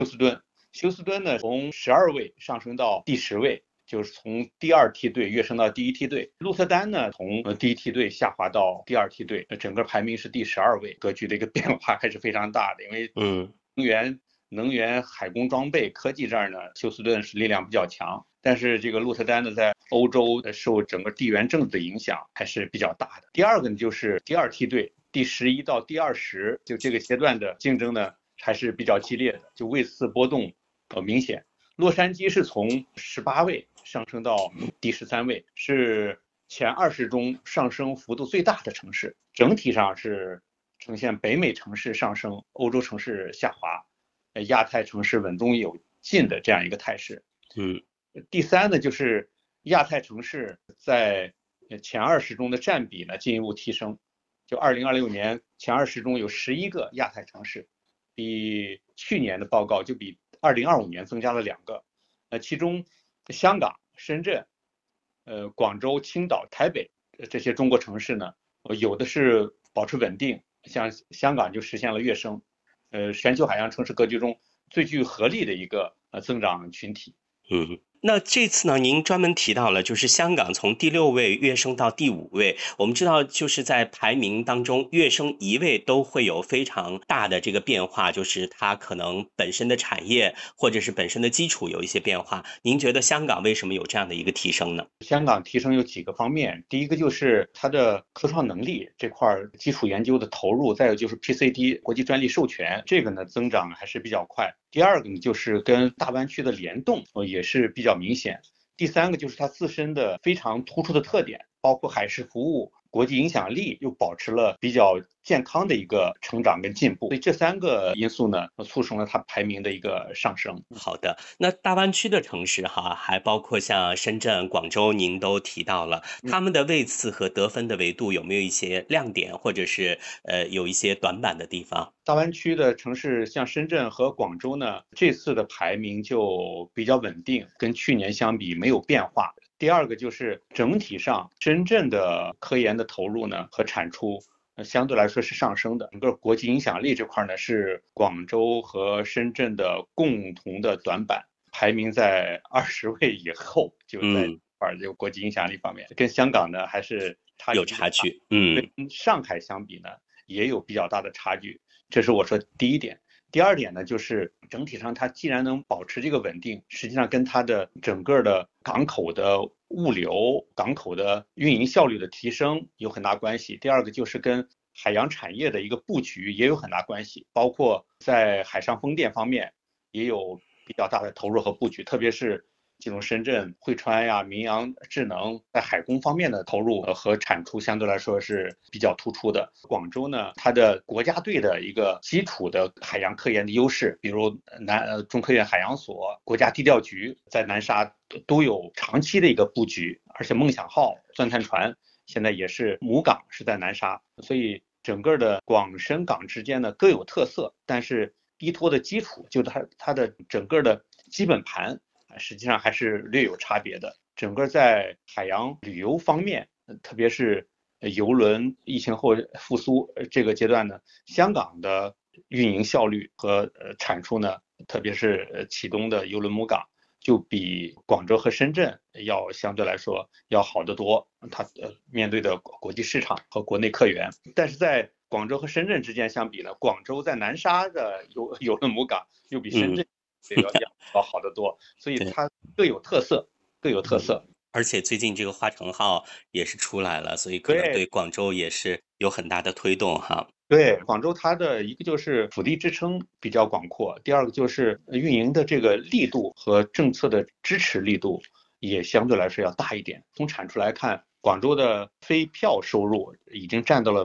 休斯敦呢从12位上升到第10位，就是从第二梯队跃升到第一梯队。鹿特丹呢从第一梯队下滑到第二梯队，整个排名是第12位，格局的一个变化还是非常大的。因为能源、海工装备、科技这儿呢，休斯顿是力量比较强，但是这个鹿特丹呢，在欧洲受整个地缘政治的影响还是比较大的。第二个呢，就是第二梯队第11到第20，就这个阶段的竞争呢还是比较激烈的，就位次波动明显。洛杉矶是从18位上升到第13位，是前20中上升幅度最大的城市。整体上是呈现北美城市上升，欧洲城市下滑，亚太城市稳中有进的这样一个态势。第三呢，就是亚太城市在前20中的占比呢进一步提升。就2026年前20中有11个亚太城市，比去年的报告就比2025年增加了2个。其中香港、深圳、广州、青岛、台北这些中国城市呢，有的是保持稳定，像香港就实现了跃升，全球海洋城市格局中最具合力的一个增长群体。 那这次呢，您专门提到了，就是香港从第6位跃升到第5位。我们知道，就是在排名当中跃升1位都会有非常大的这个变化，就是它可能本身的产业或者是本身的基础有一些变化。您觉得香港为什么有这样的一个提升呢？ 香港提升有几个方面，第一个就是它的科创能力这块基础研究的投入，再有就是 PCD 国际专利授权，这个呢增长还是比较快。第二个呢就是跟大湾区的联动也是比较明显。第三个就是它自身的非常突出的特点，包括海事服务、国际影响力又保持了比较健康的一个成长跟进步，所以这3个因素呢，促成了它排名的一个上升。 好的，那大湾区的城市哈，还包括像深圳、广州，您都提到了，他们的位次和得分的维度有没有一些亮点，或者是有一些短板的地方？ 大湾区的城市像深圳和广州呢，这次的排名就比较稳定，跟去年相比没有变化。第二个就是整体上深圳的科研的投入呢和产出相对来说是上升的，整个国际影响力这块呢是广州和深圳的共同的短板，排名在20位以后，就在这个国际影响力方面，跟香港呢还是差距有差距。 跟上海相比呢也有比较大的差距。这是我说第一点。第二点呢，就是整体上它既然能保持这个稳定，实际上跟它的整个的港口的物流、港口的运营效率的提升有很大关系。第二个就是跟海洋产业的一个布局也有很大关系，包括在海上风电方面也有比较大的投入和布局，特别是这种深圳、汇川呀、明阳智能在海工方面的投入和产出相对来说是比较突出的。广州呢，它的国家队的一个基础的海洋科研的优势，比如中科院海洋所、国家地调局在南沙都有长期的一个布局，而且梦想号钻探船现在也是母港是在南沙，所以整个的广深港之间呢各有特色，但是依托的基础就它的整个的基本盘实际上还是略有差别的。整个在海洋旅游方面，特别是邮轮疫情后复苏这个阶段呢，香港的运营效率和产出呢，特别是启东的邮轮母港，就比广州和深圳要相对来说要好得多。它面对的国际市场和国内客源，但是在广州和深圳之间相比呢，广州在南沙的邮轮母港又比深圳要好得多，所以它各有特色，各有特色。 而且最近这个华城号也是出来了，所以可能对广州也是有很大的推动哈。 对，广州它的一个就是腹地支撑比较广阔，第二个就是运营的这个力度和政策的支持力度也相对来说要大一点。从产出来看，广州的非票收入已经占到了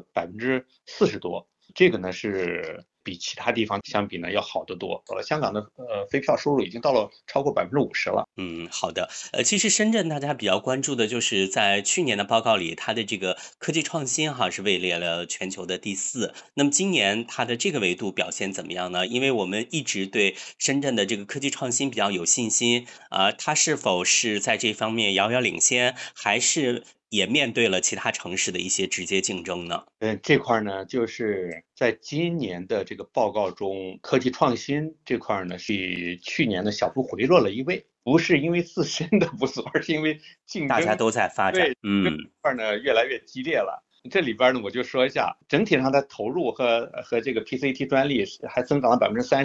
40%多，这个呢是比其他地方相比呢要好得多。香港的非票收入已经到了超过50%了。 好的。其实深圳大家比较关注的就是在去年的报告里，它的这个科技创新哈是位列了全球的第4。那么今年它的这个维度表现怎么样呢？因为我们一直对深圳的这个科技创新比较有信心它是否是在这方面遥遥领先，还是也面对了其他城市的一些直接竞争呢？ 这块呢，就是在今年的这个报告中，科技创新这块呢，是比去年的小幅回落了一位，不是因为自身的不足，而是因为竞争大家都在发展， 对这块呢越来越激烈了。这里边呢，我就说一下，整体上的投入和这个 PCT 专利还增长了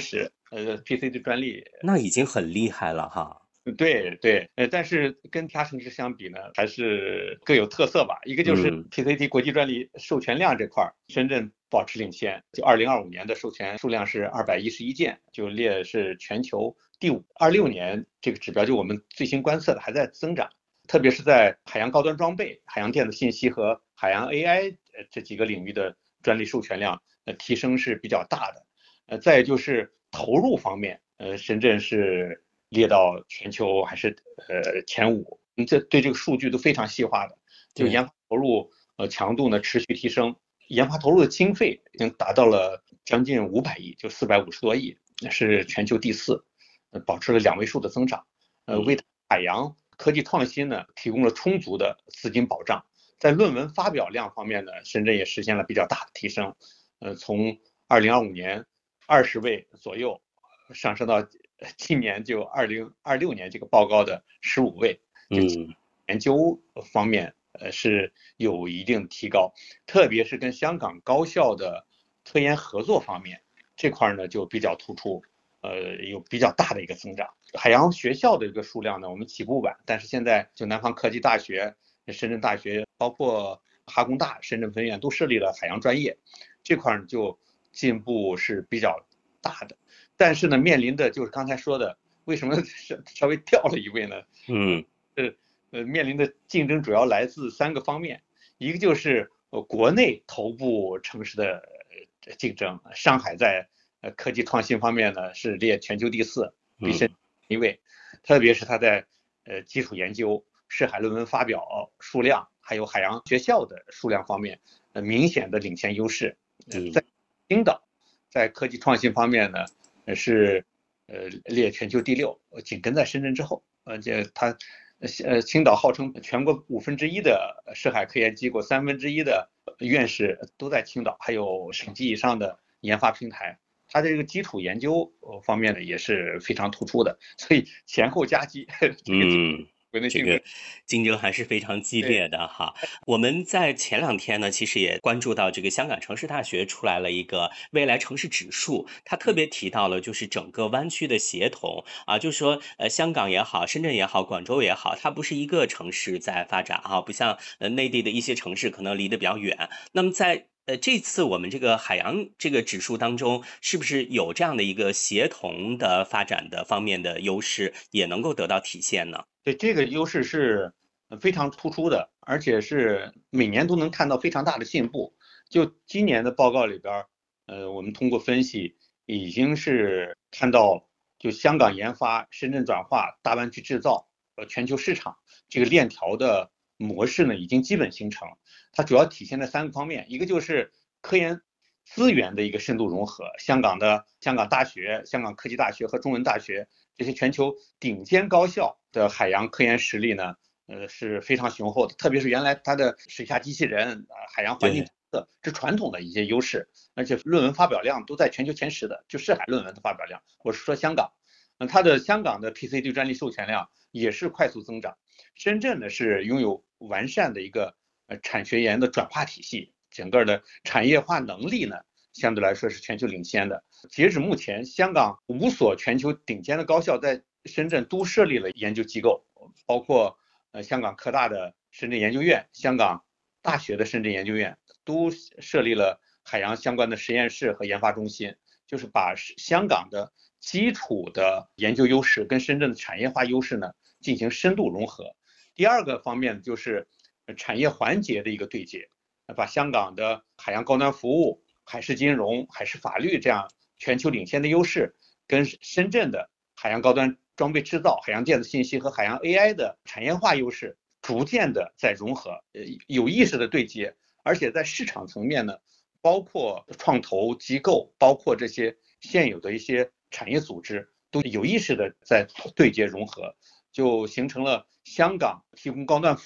30%，PCT 专利那已经很厉害了哈。 对对，但是跟其他城市相比呢，还是各有特色吧。一个就是 PCT 国际专利授权量这块，深圳保持领先，就2025年的授权数量是211件，就列是全球第5。26年这个指标就我们最新观测的还在增长，特别是在海洋高端装备、海洋电子信息和海洋 AI 这几个领域的专利授权量提升是比较大的。再就是投入方面，深圳是列到全球还是前5，这对这个数据都非常细化的，就研发投入强度呢持续提升，研发投入的经费已经达到了将近500亿，就450多亿，是全球第4，保持了2位数的增长，为海洋科技创新呢提供了充足的资金保障。在论文发表量方面呢，深圳也实现了比较大的提升，从2025年20位左右上升到今年就2026年这个报告的15位，就研究方面是有一定提高，特别是跟香港高校的科研合作方面这块呢就比较突出，有比较大的一个增长。海洋学校的一个数量呢，我们起步晚，但是现在就南方科技大学、深圳大学，包括哈工大、深圳分院都设立了海洋专业，这块就进步是比较大的。但是呢，面临的就是刚才说的，为什么稍微掉了一位呢？面临的竞争主要来自3个方面，一个就是国内头部城市的竞争，上海在科技创新方面呢是列全球第4，比深圳1位，特别是它在基础研究、涉海论文发表数量，还有海洋学校的数量方面，明显的领先优势。在青岛，在科技创新方面呢，是列全球第6，紧跟在深圳之后。青岛号称全国1/5的涉海科研机构，1/3的院士都在青岛，还有省级以上的研发平台。它这个基础研究方面呢也是非常突出的，所以前后夹击。 这个竞争还是非常激烈的哈。我们在前2天呢，其实也关注到这个香港城市大学出来了一个未来城市指数，它特别提到了就是整个湾区的协同啊，就是说香港也好，深圳也好，广州也好，它不是一个城市在发展啊，不像内地的一些城市可能离得比较远。那么在这次我们这个海洋这个指数当中，是不是有这样的一个协同的发展的方面的优势，也能够得到体现呢？ 对，这个优势是非常突出的，而且是每年都能看到非常大的进步。就今年的报告里边，我们通过分析，已经是看到就香港研发、深圳转化、大湾区制造、全球市场这个链条的模式呢，已经基本形成。它主要体现在3个方面，一个就是科研资源的一个深度融合，香港大学、香港科技大学和中文大学这些全球顶尖高校的海洋科研实力呢，是非常雄厚的，特别是原来它的水下机器人、海洋环境这传统的一些优势，而且论文发表量都在全球前10的，就涉海论文的发表量，我是说香港，它的香港的 PCT 专利授权量也是快速增长。深圳呢是拥有完善的一个产学研的转化体系，整个的产业化能力呢相对来说是全球领先的。截止目前，香港5所全球顶尖的高校在深圳都设立了研究机构，包括香港科大的深圳研究院、香港大学的深圳研究院都设立了海洋相关的实验室和研发中心，就是把香港的基础的研究优势跟深圳的产业化优势呢进行深度融合。第2个方面就是产业环节的一个对接，把香港的海洋高端服务、海事金融、海事法律这样全球领先的优势，跟深圳的海洋高端装备制造、海洋电子信息和海洋 AI 的产业化优势逐渐的在融合，有意识的对接，而且在市场层面呢，包括创投机构，包括这些现有的一些产业组织，都有意识的在对接融合，就形成了香港提供高端服务，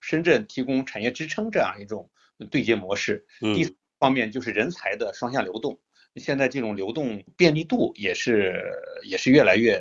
深圳提供产业支撑这样一种对接模式。第四方面就是人才的双向流动，现在这种流动便利度也是越来越